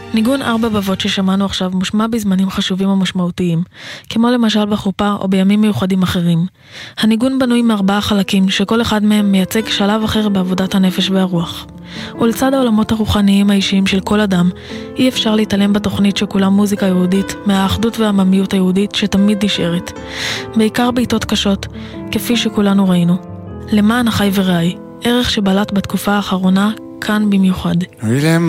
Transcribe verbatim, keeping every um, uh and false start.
ניגון ארבע בבות ששמענו עכשיו מושמע בזמנים חשובים ומשמעותיים, כמו למשל בחופה או בימים מיוחדים אחרים. הניגון בנוי מארבעה חלקים, שכל אחד מהם מייצג שלב אחר בעבודת הנפש והרוח. ולצד העולמות הרוחניים האישיים של כל אדם, אי אפשר להתעלם בתוכנית שכולה מוזיקה יהודית, מהאחדות והעממיות היהודית שתמיד נשארת. בעיקר בעיתות קשות, כפי שכולנו ראינו. למען החי ורעי, ערך שבלט בתקופה האחרונה, כאן במיוחד.